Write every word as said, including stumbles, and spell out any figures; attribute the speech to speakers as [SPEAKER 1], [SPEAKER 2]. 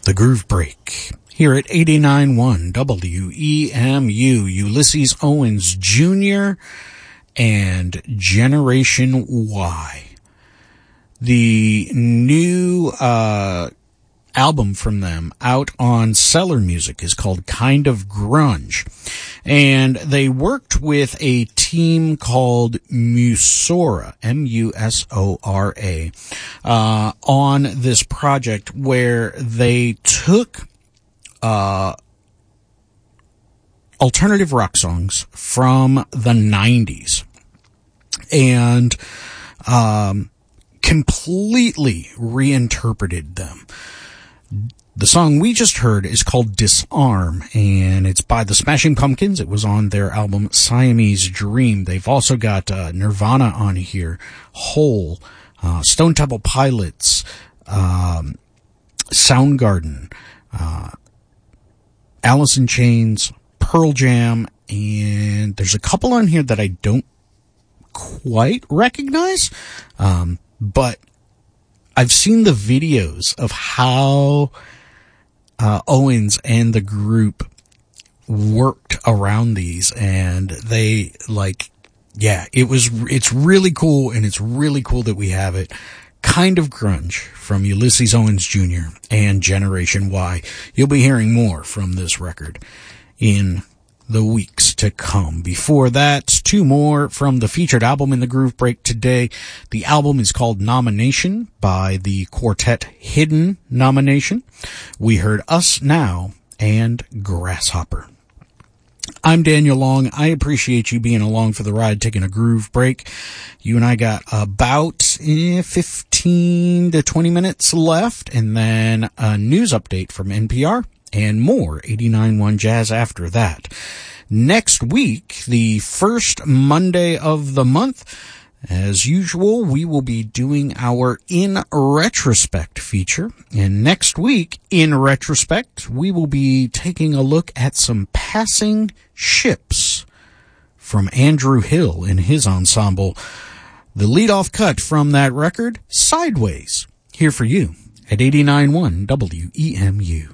[SPEAKER 1] The Groove Break here at eighty-nine point one W E M U. Ulysses Owens Junior and Generation Y. The new uh, album from them out on Cellar Music is called Kind of Grunge. And they worked with a team called Musora, M U S O R A, uh, on this project where they took uh, alternative rock songs from the nineties and um, completely reinterpreted them. The song we just heard is called Disarm, and it's by the Smashing Pumpkins. It was on their album Siamese Dream. They've also got uh, Nirvana on here, Hole, uh, Stone Temple Pilots, um, Soundgarden, uh, Alice in Chains, Pearl Jam, and there's a couple on here that I don't quite recognize, um, but I've seen the videos of how uh, Owens and the group worked around these, and they, like, yeah, it was, it's really cool, and it's really cool that we have it. Kind of Grunge from Ulysses Owens Junior and Generation Y. You'll be hearing more from this record in the weeks to come. Before that, two more from the featured album in the Groove Break today. The album is called Nomination by the quartet Hidden Nomination. We heard Us Now and Grasshopper. I'm Daniel Long. I appreciate you being along for the ride, taking a groove break. You and I got about eh, fifteen to twenty minutes left, and then a news update from N P R. And more eighty-nine point one Jazz after that. Next week, the first Monday of the month, as usual, we will be doing our In Retrospect feature. And next week, In Retrospect, we will be taking a look at some passing ships from Andrew Hill and his ensemble. The lead-off cut from that record, Sideways, here for you at eighty-nine point one W E M U.